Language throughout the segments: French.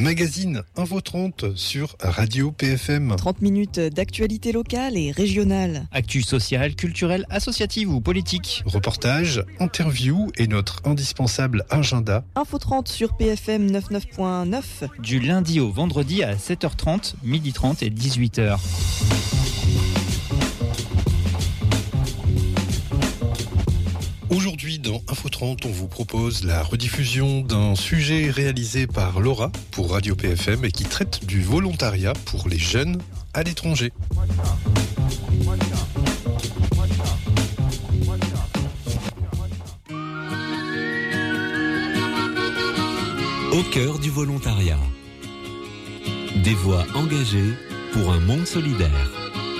magazine Info 30 sur Radio PFM. 30 minutes d'actualité locale et régionale. Actu sociale, culturelle, associative ou politique. Reportages, interviews et notre indispensable agenda. Info 30 sur PFM 99.9. Du lundi au vendredi à 7h30, 12h30 et 18h. Aujourd'hui, dans Info 30, on vous propose la rediffusion d'un sujet réalisé par Laura pour Radio PFM et qui traite du volontariat pour les jeunes à l'étranger. Au cœur du volontariat. Des voix engagées pour un monde solidaire.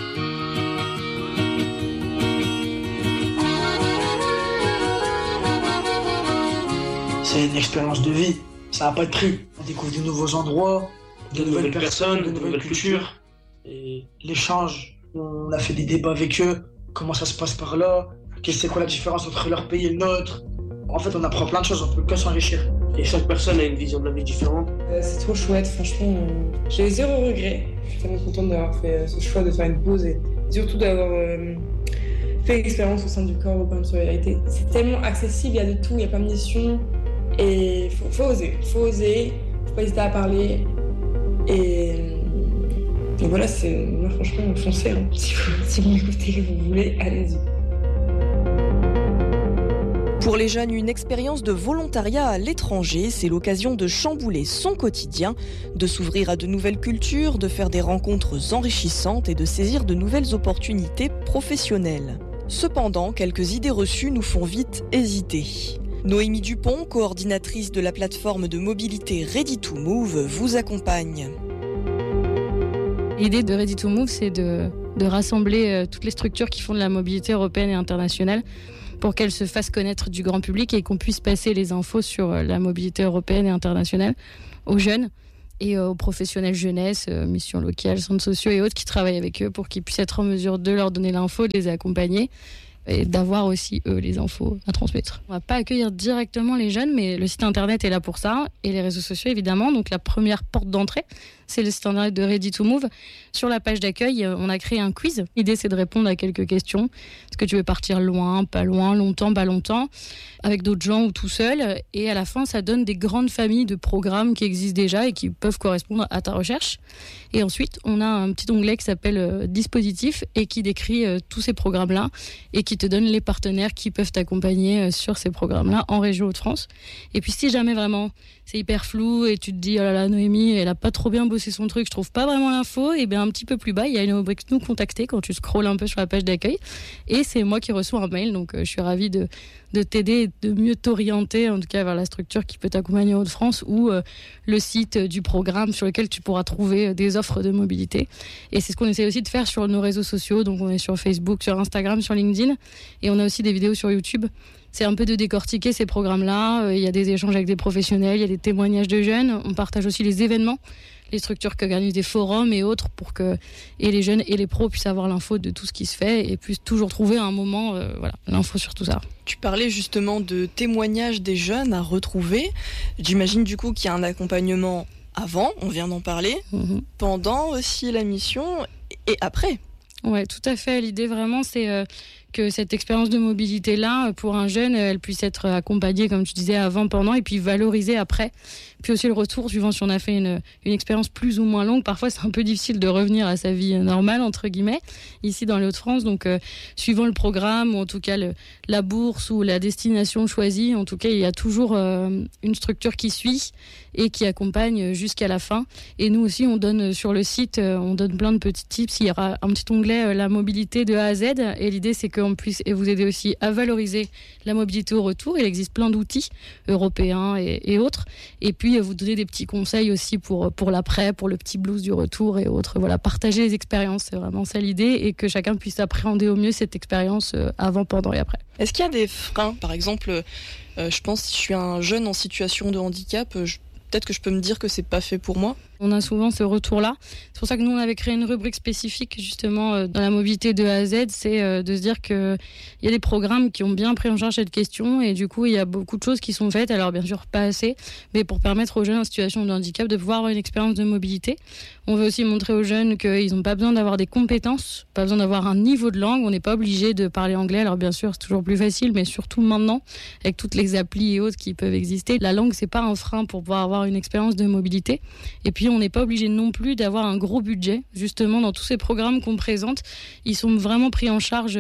C'est une expérience de vie, ça n'a pas de prix. On découvre de nouveaux endroits, de nouvelles personnes, de nouvelles cultures. Et l'échange, on a fait des débats avec eux, comment ça se passe par là, c'est quoi la différence entre leur pays et le nôtre. En fait, on apprend plein de choses, on peut que s'enrichir. Et chaque personne a une vision de la vie différente. C'est trop chouette, franchement. J'ai zéro regret. Je suis tellement contente d'avoir fait ce choix de faire une pause et surtout d'avoir fait l'expérience au sein du corps européen de solidarité. C'est tellement accessible, il y a de tout, il n'y a pas de mission. Et faut oser, faut pas hésiter à parler. Et voilà, moi franchement, foncez. Hein. Si vous m'écoutez, vous voulez, allez-y. Pour les jeunes, une expérience de volontariat à l'étranger, c'est l'occasion de chambouler son quotidien, de s'ouvrir à de nouvelles cultures, de faire des rencontres enrichissantes et de saisir de nouvelles opportunités professionnelles. Cependant, quelques idées reçues nous font vite hésiter. Noémie Dupont, coordinatrice de la plateforme de mobilité Ready to Move, vous accompagne. L'idée de Ready to Move, c'est de rassembler toutes les structures qui font de la mobilité européenne et internationale pour qu'elles se fassent connaître du grand public et qu'on puisse passer les infos sur la mobilité européenne et internationale aux jeunes et aux professionnels jeunesse, missions locales, centres sociaux et autres qui travaillent avec eux pour qu'ils puissent être en mesure de leur donner l'info, de les accompagner et d'avoir aussi, eux, les infos à transmettre. On ne va pas accueillir directement les jeunes, mais le site internet est là pour ça, et les réseaux sociaux, évidemment. Donc la première porte d'entrée, c'est le site internet de Ready to Move. Sur la page d'accueil, on a créé un quiz. L'idée, c'est de répondre à quelques questions. Est-ce que tu veux partir loin, pas loin, longtemps, pas longtemps, avec d'autres gens ou tout seul? Et à la fin, ça donne des grandes familles de programmes qui existent déjà et qui peuvent correspondre à ta recherche. Et ensuite, on a un petit onglet qui s'appelle Dispositif et qui décrit tous ces programmes-là et qui te donne les partenaires qui peuvent t'accompagner sur ces programmes-là en région Hauts-de-France. Et puis si jamais vraiment c'est hyper flou et tu te dis oh là là, Noémie, elle a pas trop bien bossé son truc, je trouve pas vraiment l'info, et bien un petit peu plus bas, il y a une rubrique nous contacter quand tu scrolles un peu sur la page d'accueil et c'est moi qui reçois un mail, donc je suis ravie de t'aider et de mieux t'orienter en tout cas vers la structure qui peut t'accompagner en Hauts-de-France ou le site du programme sur lequel tu pourras trouver des offres de mobilité. Et c'est ce qu'on essaie aussi de faire sur nos réseaux sociaux, donc on est sur Facebook, sur Instagram, sur LinkedIn et on a aussi des vidéos sur YouTube. C'est un peu de décortiquer ces programmes-là. Il y a des échanges avec des professionnels, il y a des témoignages de jeunes. On partage aussi les événements, les structures qui organisent des forums et autres pour que et les jeunes et les pros puissent avoir l'info de tout ce qui se fait et puissent toujours trouver à un moment l'info sur tout ça. Tu parlais justement de témoignages des jeunes à retrouver. J'imagine du coup qu'il y a un accompagnement avant, on vient d'en parler, pendant aussi la mission et après. Ouais, tout à fait. L'idée vraiment, c'est que cette expérience de mobilité-là, pour un jeune, elle puisse être accompagnée, comme tu disais, avant, pendant, et puis valorisée après. Puis aussi le retour, suivant si on a fait une expérience plus ou moins longue. Parfois, c'est un peu difficile de revenir à sa vie normale, entre guillemets, ici dans les Hauts-de-France. Donc, suivant le programme, ou en tout cas la bourse ou la destination choisie, en tout cas, il y a toujours une structure qui suit et qui accompagne jusqu'à la fin. Et nous aussi, on donne sur le site, on donne plein de petits tips. Il y aura un petit onglet la mobilité de A à Z. Et l'idée, c'est qu'on puisse vous aider aussi à valoriser la mobilité au retour. Il existe plein d'outils européens et autres. Et puis, vous donner des petits conseils aussi pour l'après, pour le petit blues du retour et autres. Voilà, partager les expériences, c'est vraiment ça l'idée. Et que chacun puisse appréhender au mieux cette expérience avant, pendant et après. Est-ce qu'il y a des freins? Par exemple, je pense si je suis un jeune en situation de handicap, peut-être que je peux me dire que c'est pas fait pour moi. On a souvent ce retour-là. C'est pour ça que nous, on avait créé une rubrique spécifique justement dans la mobilité de A à Z. C'est de se dire qu'il y a des programmes qui ont bien pris en charge cette question et du coup, il y a beaucoup de choses qui sont faites. Alors bien sûr, pas assez, mais pour permettre aux jeunes en situation de handicap de pouvoir avoir une expérience de mobilité. On veut aussi montrer aux jeunes qu'ils n'ont pas besoin d'avoir des compétences, pas besoin d'avoir un niveau de langue. On n'est pas obligé de parler anglais. Alors bien sûr, c'est toujours plus facile, mais surtout maintenant, avec toutes les applis et autres qui peuvent exister, la langue, c'est pas un frein pour pouvoir avoir une expérience de mobilité. Et puis, on n'est pas obligé non plus d'avoir un gros budget. Justement, dans tous ces programmes qu'on présente, ils sont vraiment pris en charge.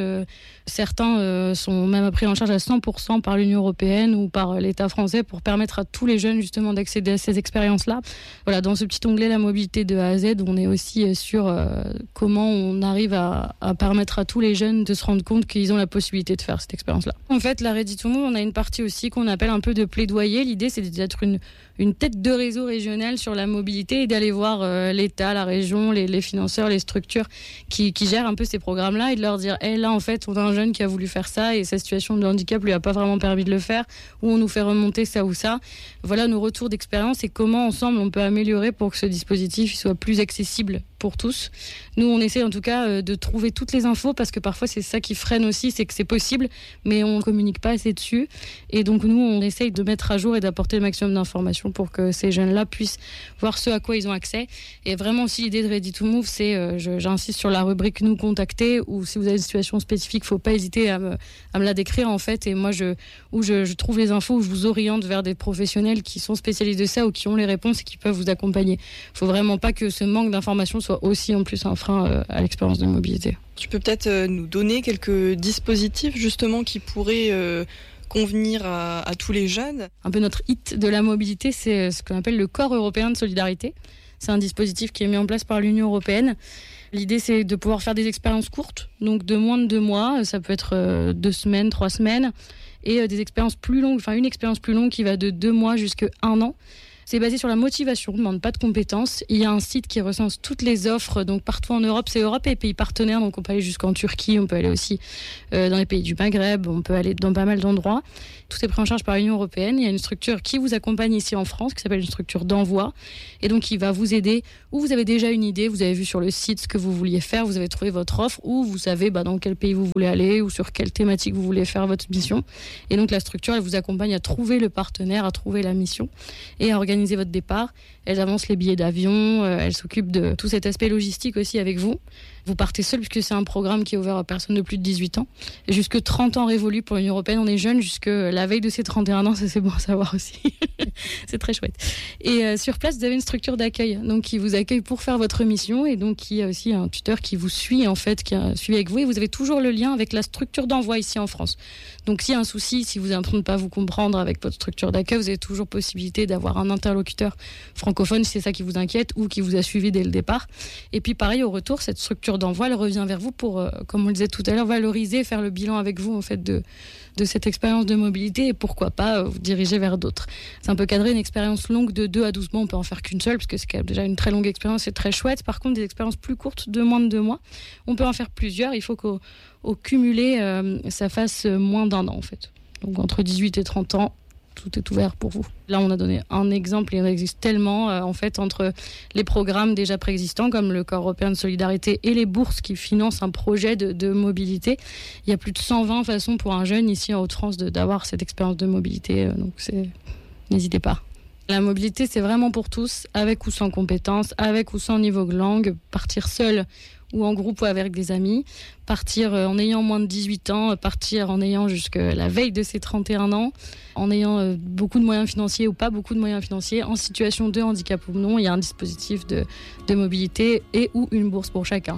Certains sont même pris en charge à 100% par l'Union européenne ou par l'État français pour permettre à tous les jeunes justement d'accéder à ces expériences-là. Voilà, dans ce petit onglet La mobilité de A à Z, on est aussi sur comment on arrive à permettre à tous les jeunes de se rendre compte qu'ils ont la possibilité de faire cette expérience-là. En fait, la Ready to Move, on a une partie aussi qu'on appelle un peu de plaidoyer. L'idée, c'est d'être une tête de réseau régional sur la mobilité et d'aller voir l'État, la région, les financeurs, les structures qui gèrent un peu ces programmes-là et de leur dire là, en fait, on a un jeune qui a voulu faire ça et sa situation de handicap lui a pas vraiment permis de le faire, ou on nous fait remonter ça ou ça. Voilà nos retours d'expérience et comment ensemble on peut améliorer pour que ce dispositif soit plus accessible pour tous. Nous, on essaie en tout cas de trouver toutes les infos parce que parfois c'est ça qui freine aussi, c'est que c'est possible, mais on ne communique pas assez dessus. Et donc nous, on essaye de mettre à jour et d'apporter le maximum d'informations pour que ces jeunes-là puissent voir ce à quoi ils ont accès. Et vraiment aussi l'idée de Ready to Move, c'est, j'insiste sur la rubrique nous contacter, ou si vous avez une situation spécifique, faut pas hésiter à me la décrire en fait. Et moi, je trouve les infos, où je vous oriente vers des professionnels qui sont spécialisés de ça ou qui ont les réponses et qui peuvent vous accompagner. Il faut vraiment pas que ce manque d'informations soit aussi en plus un frein à l'expérience de mobilité. Tu peux peut-être nous donner quelques dispositifs justement qui pourraient convenir à tous les jeunes? Un peu notre hit de la mobilité, c'est ce qu'on appelle le Corps européen de solidarité. C'est un dispositif qui est mis en place par l'Union européenne. L'idée, c'est de pouvoir faire des expériences courtes, donc de moins de 2 mois. Ça peut être 2 semaines, 3 semaines. Et des expériences plus longues, enfin une expérience plus longue qui va de 2 mois jusqu'à 1 an. C'est basé sur la motivation, on ne demande pas de compétences. Il y a un site qui recense toutes les offres, donc partout en Europe. C'est Europe et pays partenaires, donc on peut aller jusqu'en Turquie, on peut aller aussi dans les pays du Maghreb, on peut aller dans pas mal d'endroits. Tout est pris en charge par l'Union européenne. Il y a une structure qui vous accompagne ici en France, qui s'appelle une structure d'envoi, et donc qui va vous aider. Ou vous avez déjà une idée, vous avez vu sur le site ce que vous vouliez faire, vous avez trouvé votre offre, ou vous savez dans quel pays vous voulez aller, ou sur quelle thématique vous voulez faire votre mission. Et donc la structure, elle vous accompagne à trouver le partenaire, à trouver la mission, et à organiser votre départ. Elle avance les billets d'avion, elle s'occupe de tout cet aspect logistique aussi avec vous. Vous partez seul puisque c'est un programme qui est ouvert à personnes de plus de 18 ans. Et jusque 30 ans révolus pour l'Union européenne. On est jeunes jusque la veille de ses 31 ans, ça c'est bon à savoir aussi. C'est très chouette. Et sur place, vous avez une structure d'accueil, donc qui vous accueille pour faire votre mission, et donc qui a aussi un tuteur qui vous suit en fait, qui suit avec vous, et vous avez toujours le lien avec la structure d'envoi ici en France. Donc s'il y a un souci, si vous êtes en train de ne pas vous comprendre avec votre structure d'accueil, vous avez toujours possibilité d'avoir un interlocuteur francophone si c'est ça qui vous inquiète ou qui vous a suivi dès le départ. Et puis pareil, au retour, cette structure d'envoi, elle revient vers vous pour, comme on le disait tout à l'heure, valoriser, faire le bilan avec vous en fait de cette expérience de mobilité, et pourquoi pas vous diriger vers d'autres. C'est un peu cadré, une expérience longue de 2 à 12 mois, on peut en faire qu'une seule parce que c'est quand même déjà une très longue expérience, c'est très chouette. Par contre, des expériences plus courtes de moins de 2 mois, on peut en faire plusieurs. Il faut qu'au cumulé, ça fasse moins d'1 an en fait. Donc entre 18 et 30 ans, tout est ouvert pour vous. Là, on a donné un exemple, il en existe tellement, en fait, entre les programmes déjà préexistants, comme le Corps européen de solidarité, et les bourses qui financent un projet de mobilité. Il y a plus de 120 façons pour un jeune ici en Hauts-de-France d'avoir cette expérience de mobilité, donc n'hésitez pas. La mobilité, c'est vraiment pour tous, avec ou sans compétences, avec ou sans niveau de langue, partir seul ou en groupe ou avec des amis, partir en ayant moins de 18 ans, partir en ayant jusqu'à la veille de ses 31 ans, en ayant beaucoup de moyens financiers ou pas beaucoup de moyens financiers, en situation de handicap ou non, il y a un dispositif de mobilité et ou une bourse pour chacun.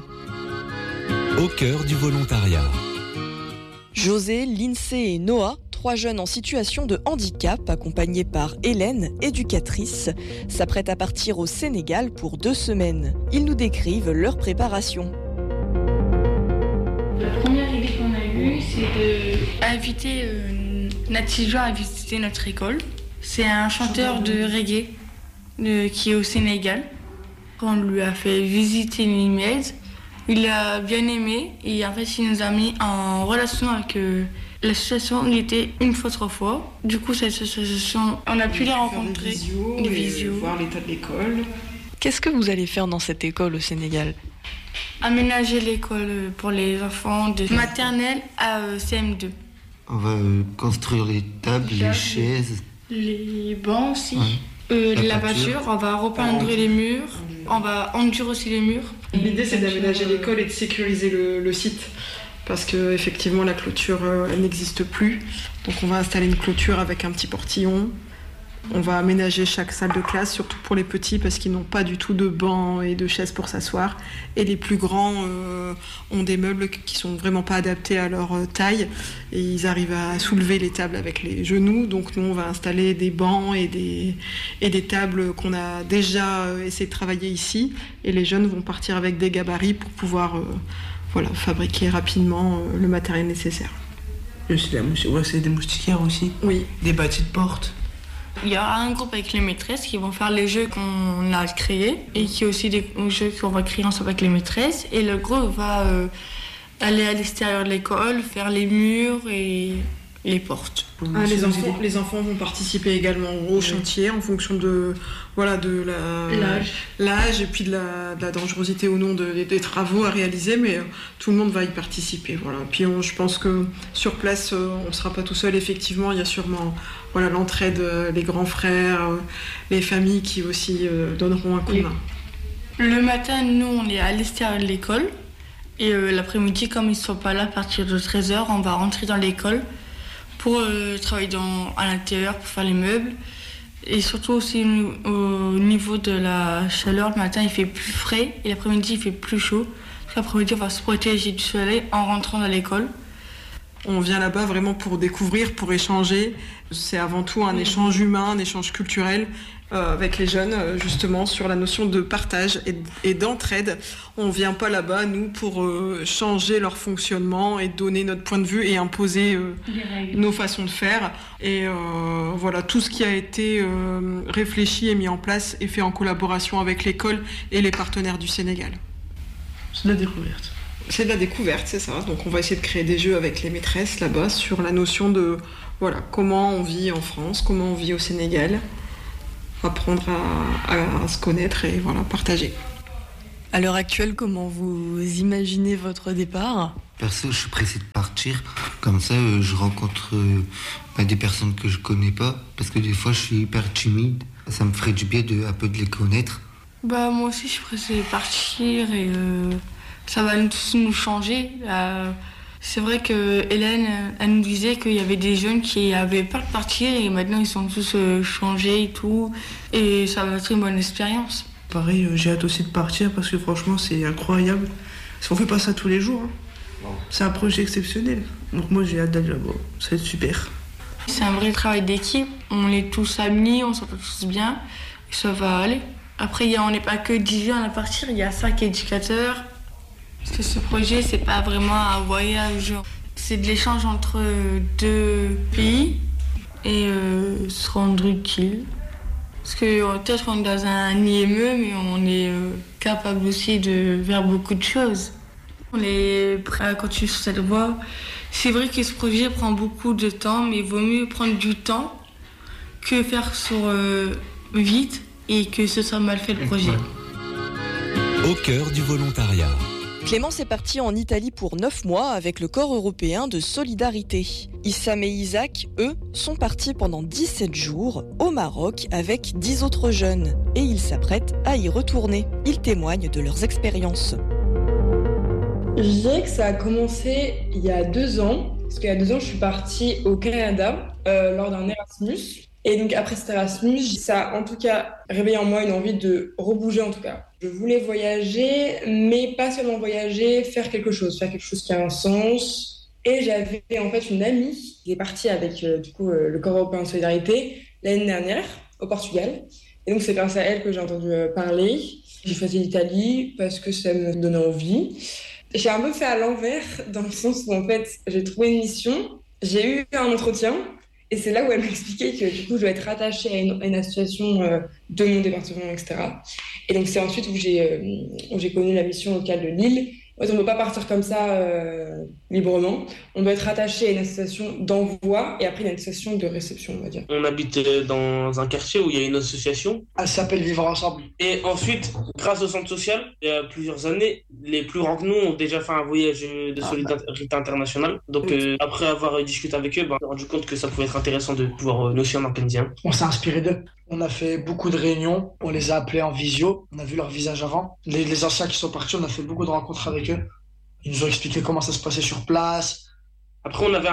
Au cœur du volontariat. José, Lindsay et Noah, 3 jeunes en situation de handicap, accompagnés par Hélène, éducatrice, s'apprêtent à partir au Sénégal pour 2 semaines. Ils nous décrivent leur préparation. La première idée qu'on a eue, c'est d'inviter Natijo à visiter notre école. C'est un chanteur de reggae qui est au Sénégal. On lui a fait visiter l'image. Il a bien aimé et en fait il nous a mis en relation avec l'association. Il était une fois 3 fois. Du coup cette association, on a pu les rencontrer. Des visios, voir l'état de l'école. Qu'est-ce que vous allez faire dans cette école au Sénégal ? Aménager l'école pour les enfants de maternelle à CM2. On va construire les tables, les chaises. Les bancs aussi. Ouais. La peinture, on va repeindre les murs. On va enduire aussi les murs. L'idée, c'est d'aménager l'école et de sécuriser le site. Parce qu'effectivement, la clôture, elle n'existe plus. Donc on va installer une clôture avec un petit portillon. On va aménager chaque salle de classe, surtout pour les petits, parce qu'ils n'ont pas du tout de bancs et de chaises pour s'asseoir. Et les plus grands ont des meubles qui sont vraiment pas adaptés à leur taille. Et ils arrivent à soulever les tables avec les genoux. Donc nous, on va installer des bancs et des tables qu'on a déjà essayé de travailler ici. Et les jeunes vont partir avec des gabarits pour pouvoir fabriquer rapidement le matériel nécessaire. C'est des moustiquaires aussi. Oui. Des bâtis de porte. Il y aura un groupe avec les maîtresses qui vont faire les jeux qu'on a créés et qui aussi des jeux qu'on va créer ensemble avec les maîtresses. Et le groupe va aller à l'extérieur de l'école, faire les murs et les portes. Les enfants vont participer également au chantier en fonction de l'âge et puis de la dangerosité ou non des travaux à réaliser, mais tout le monde va y participer. Voilà. Puis je pense que sur place, on ne sera pas tout seul. Effectivement, il y a sûrement l'entraide, les grands frères, les familles qui aussi donneront un coup de main. Le matin, nous, on est à l'extérieur de l'école. Et l'après-midi, comme ils ne sont pas là à partir de 13h, on va rentrer dans l'école pour travailler à l'intérieur, pour faire les meubles. Et surtout aussi au niveau de la chaleur, le matin il fait plus frais et l'après-midi il fait plus chaud. L'après-midi on va se protéger du soleil en rentrant dans l'école. On vient là-bas vraiment pour découvrir, pour échanger. C'est avant tout un échange humain, un échange culturel avec les jeunes, justement, sur la notion de partage et d'entraide. On ne vient pas là-bas, nous, pour changer leur fonctionnement et donner notre point de vue et imposer nos façons de faire. Et tout ce qui a été réfléchi et mis en place est fait en collaboration avec l'école et les partenaires du Sénégal. C'est de la découverte. C'est de la découverte, c'est ça. Donc on va essayer de créer des jeux avec les maîtresses là-bas sur la notion de comment on vit en France, comment on vit au Sénégal, apprendre à se connaître et partager. À l'heure actuelle, comment vous imaginez votre départ ? Perso, je suis pressé de partir. Comme ça, je rencontre des personnes que je connais pas, parce que des fois, je suis hyper timide. Ça me ferait du bien un peu de les connaître. Moi aussi, je suis pressée de partir et ça va tous nous changer. C'est vrai que Hélène, elle nous disait qu'il y avait des jeunes qui avaient peur de partir et maintenant ils sont tous changés et tout. Et ça va être une bonne expérience. Pareil, j'ai hâte aussi de partir parce que franchement c'est incroyable. Parce qu'on fait pas ça tous les jours. C'est un projet exceptionnel. Donc moi j'ai hâte d'aller là-bas. Ça va être super. C'est un vrai travail d'équipe. On est tous amis, on s'entend tous bien. Et ça va aller. Après, on n'est pas que 10 jeunes à partir, il y a 5 éducateurs. Parce que ce projet, c'est pas vraiment un voyage. C'est de l'échange entre 2 pays et se rendre utile. Parce que peut-être qu'on est dans un IME, mais on est capable aussi de faire beaucoup de choses. On est prêt à continuer sur cette voie. C'est vrai que ce projet prend beaucoup de temps, mais il vaut mieux prendre du temps que faire vite et que ce soit mal fait le projet. Au cœur du volontariat. Clémence est partie en Italie pour 9 mois avec le Corps européen de solidarité. Issam et Isaac, eux, sont partis pendant 17 jours au Maroc avec 10 autres jeunes. Et ils s'apprêtent à y retourner. Ils témoignent de leurs expériences. Je dirais que ça a commencé il y a 2 ans. Parce qu'il y a 2 ans, je suis partie au Canada lors d'un Erasmus. Et donc après cet Erasmus, ça a en tout cas réveillé en moi une envie de rebouger en tout cas. Je voulais voyager, mais pas seulement voyager, faire quelque chose qui a un sens. Et j'avais en fait une amie qui est partie avec le Corps européen de solidarité l'année dernière au Portugal. Et donc c'est grâce à elle que j'ai entendu parler. J'ai choisi l'Italie parce que ça me donnait envie. J'ai un peu fait à l'envers dans le sens où en fait j'ai trouvé une mission, j'ai eu un entretien. Et c'est là où elle m'a expliqué que du coup, je dois être rattachée à une association de mon département, etc. Et donc, c'est ensuite où j'ai connu la mission locale de Lille. En fait, on ne peut pas partir comme ça librement. On doit être attaché à une association d'envoi et après une association de réception, on va dire. On habite dans un quartier où il y a une association. Elle s'appelle Vivre Ensemble. Et ensuite, grâce au centre social, il y a plusieurs années, les plus grands que nous ont déjà fait un voyage de solidarité internationale. Donc après avoir discuté avec eux, on s'est rendu compte que ça pouvait être intéressant de pouvoir nous aussi en organiser un. On s'est inspiré d'eux. On a fait beaucoup de réunions, on les a appelés en visio, on a vu leur visage avant. Les anciens qui sont partis, on a fait beaucoup de rencontres avec eux. Ils nous ont expliqué comment ça se passait sur place. Après, on avait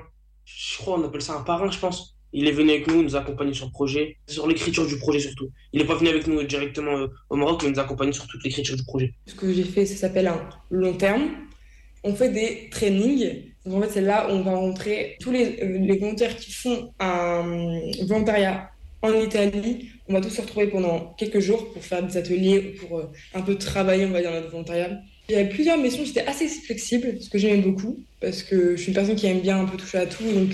je crois on appelle ça un parrain, je pense. Il est venu avec nous, il nous a accompagnés sur le projet, sur l'écriture du projet surtout. Il n'est pas venu avec nous directement au Maroc, mais il nous a accompagnés sur toute l'écriture du projet. Ce que j'ai fait, ça s'appelle un long terme. On fait des trainings. Donc en fait, c'est là où on va rencontrer tous les volontaires qui font un volontariat en Italie. On va tous se retrouver pendant quelques jours pour faire des ateliers, pour un peu travailler, on va dire, dans notre volontariat. Il y avait plusieurs missions, j'étais assez flexible, ce que j'aimais beaucoup, parce que je suis une personne qui aime bien un peu toucher à tout, donc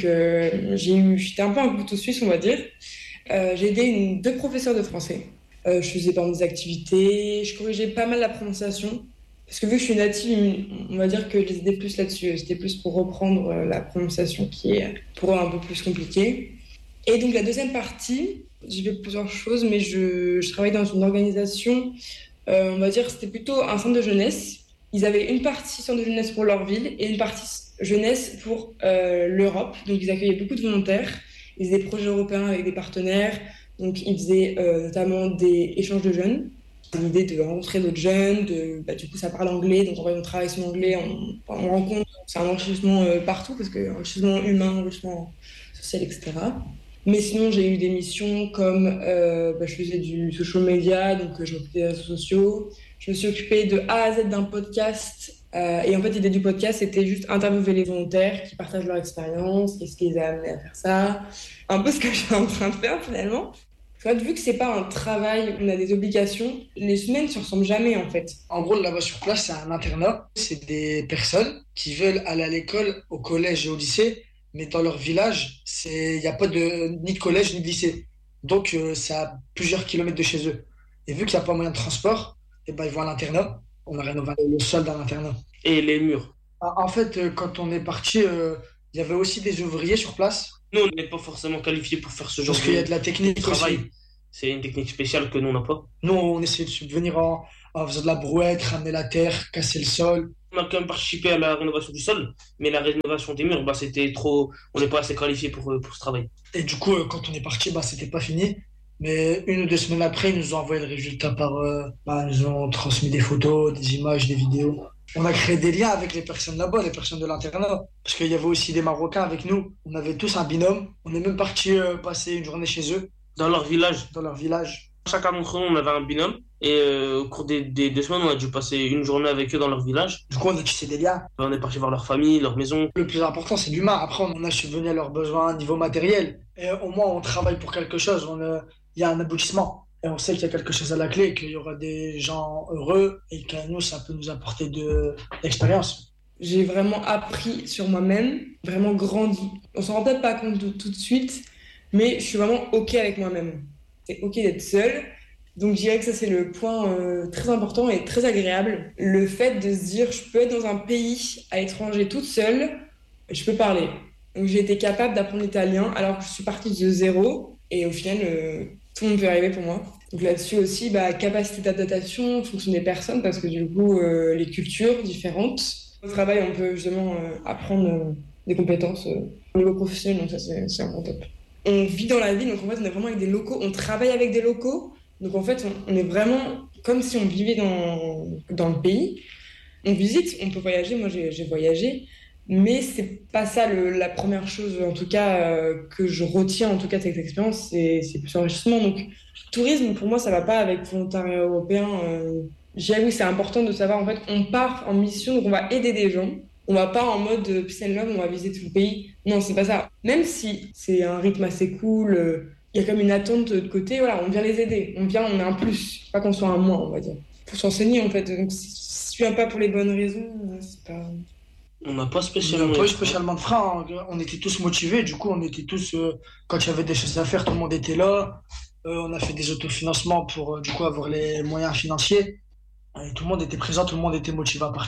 j'étais un peu un couteau suisse, on va dire. J'ai aidé 2 professeurs de français. Je faisais par exemple des activités, je corrigeais pas mal la prononciation, parce que vu que je suis native, on va dire que je les aidais plus là-dessus. C'était plus pour reprendre la prononciation qui est pour eux un peu plus compliquée. Et donc la deuxième partie, j'ai fait plusieurs choses, mais je travaillais dans une organisation, on va dire c'était plutôt un centre de jeunesse. Ils avaient une partie centre de jeunesse pour leur ville et une partie jeunesse pour l'Europe. Donc ils accueillaient beaucoup de volontaires. Ils faisaient des projets européens avec des partenaires. Donc ils faisaient notamment des échanges de jeunes. L'idée de rencontrer d'autres jeunes, du coup ça parle anglais, donc on travaille son anglais, on rencontre, c'est un enrichissement partout, parce que enrichissement humain, enrichissement social, etc. Mais sinon j'ai eu des missions comme je faisais du social media, donc je m'occupais des réseaux sociaux. Je me suis occupée de A à Z d'un podcast. Et en fait, l'idée du podcast, c'était juste interviewer les volontaires qui partagent leur expérience, qu'est-ce qui les a amenés à faire ça. Un peu ce que je suis en train de faire finalement. En fait, vu que c'est pas un travail, on a des obligations, les semaines ne se ressemblent jamais en fait. En gros, là-bas sur place, c'est un internat. C'est des personnes qui veulent aller à l'école, au collège et au lycée, mais dans leur village, il n'y a pas ni de collège ni de lycée. Donc, c'est à plusieurs kilomètres de chez eux. Et vu qu'il n'y a pas moyen de transport, ils vont à l'internat. On a rénové le sol d'un internat. Et les murs. En fait, quand on est parti, il y avait aussi des ouvriers sur place. Nous, on n'est pas forcément qualifiés pour faire ce genre Parce qu'il y a de la technique travail. Aussi. C'est une technique spéciale que nous, on n'a pas. Nous, on essaie de subvenir en faisant de la brouette, ramener la terre, casser le sol. On a quand même participé à la rénovation du sol, mais la rénovation des murs, c'était trop... On n'est pas assez qualifiés pour ce travail. Et du coup, quand on est parti, c'était pas fini. Mais 1 ou 2 semaines après, ils nous ont envoyé le résultat ils nous ont transmis des photos, des images, des vidéos. On a créé des liens avec les personnes là-bas, les personnes de l'internat. Parce qu'il y avait aussi des Marocains avec nous. On avait tous un binôme. On est même parti passer une journée chez eux. Dans leur village. Dans leur village. Chacun d'entre nous, on avait un binôme. Et au cours des 2 semaines, on a dû passer une journée avec eux dans leur village. Du coup, on a tissé des liens. On est parti voir leur famille, leur maison. Le plus important, c'est l'humain. Après, on a subvenu à leurs besoins niveau matériel. Et au moins, on travaille pour quelque chose. Il y a un aboutissement. Et on sait qu'il y a quelque chose à la clé, qu'il y aura des gens heureux et qu'à nous, ça peut nous apporter de l'expérience. J'ai vraiment appris sur moi-même, vraiment grandi. On s'en rend peut-être pas compte tout de suite, mais je suis vraiment OK avec moi-même. C'est OK d'être seule. Donc je dirais que ça, c'est le point très important et très agréable. Le fait de se dire, je peux être dans un pays à l'étranger toute seule, je peux parler. Donc j'ai été capable d'apprendre l'italien alors que je suis partie de zéro. Et au final, tout le monde peut arriver pour moi. Donc là-dessus aussi, capacité d'adaptation en fonction des personnes, parce que du coup, les cultures différentes. Au travail, on peut justement apprendre des compétences au niveau professionnel, donc ça, c'est vraiment top. On vit dans la ville, donc en fait, on est vraiment avec des locaux, on travaille avec des locaux. Donc en fait, on est vraiment comme si on vivait dans le pays. On visite, on peut voyager, moi j'ai voyagé. Mais c'est pas ça la première chose, en tout cas, que je retiens, en tout cas, de cette expérience, c'est plus enrichissement. Donc, tourisme, pour moi, ça va pas avec volontariat européen. J'avoue, c'est important de savoir, en fait, on part en mission, donc on va aider des gens. On va pas en mode peace and love, on va visiter tout le pays. Non, c'est pas ça. Même si c'est un rythme assez cool, il y a comme une attente de côté, voilà, on vient les aider. On est un plus, pas qu'on soit un moins, on va dire. Faut s'enseigner, en fait. Donc, si tu viens pas pour les bonnes raisons, c'est pas... On n'a pas spécialement de frein. On était tous motivés. Du coup, on était tous, quand il y avait des choses à faire, tout le monde était là. On a fait des autofinancements pour du coup avoir les moyens financiers. Et tout le monde était présent, tout le monde était motivé à partir.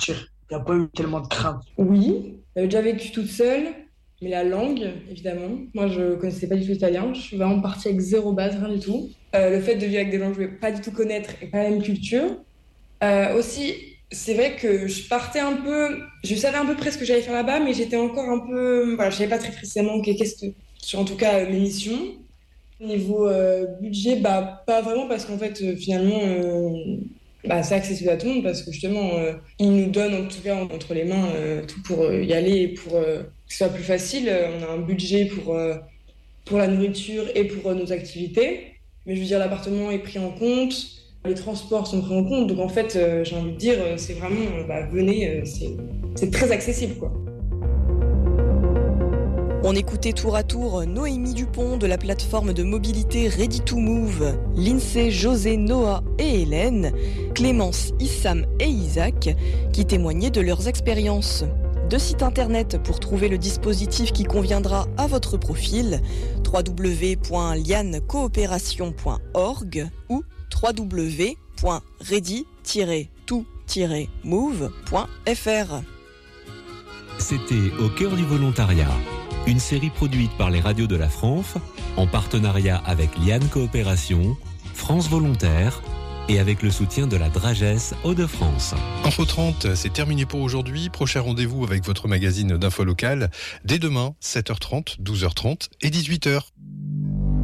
Il n'y a pas eu tellement de crainte. Oui, j'avais déjà vécu toute seule, mais la langue, évidemment. Moi, je ne connaissais pas du tout l'italien. Je suis vraiment partie avec 0 base, rien du tout. Le fait de vivre avec des gens que je ne vais pas du tout connaître et pas la même culture. Aussi, c'est vrai que je partais un peu... Je savais à peu près ce que j'allais faire là-bas, mais j'étais encore un peu... Voilà, je ne savais pas très précisément sur en tout cas mes missions. Niveau budget, pas vraiment, parce qu'en fait, finalement... c'est accessible à tout le monde parce que justement, ils nous donnent en tout cas entre les mains tout pour y aller et pour que ce soit plus facile. On a un budget pour la nourriture et pour nos activités. Mais je veux dire, l'appartement est pris en compte, les transports sont pris en compte. Donc en fait, j'ai envie de dire, c'est vraiment, venez, c'est très accessible, quoi. On écoutait tour à tour Noémie Dupont de la plateforme de mobilité Ready to Move, Lindsay, José, Noah et Hélène, Clémence, Issam et Isaac qui témoignaient de leurs expériences. 2 sites internet pour trouver le dispositif qui conviendra à votre profil, www.lianecoopération.org ou www.ready-to-move.fr. C'était Au cœur du volontariat, une série produite par les radios de la France en partenariat avec Liane Coopération, France Volontaire et avec le soutien de la Dragesse Hauts-de-France. Info 30, c'est terminé pour aujourd'hui. Prochain rendez-vous avec votre magazine d'info locale dès demain, 7h30, 12h30 et 18h.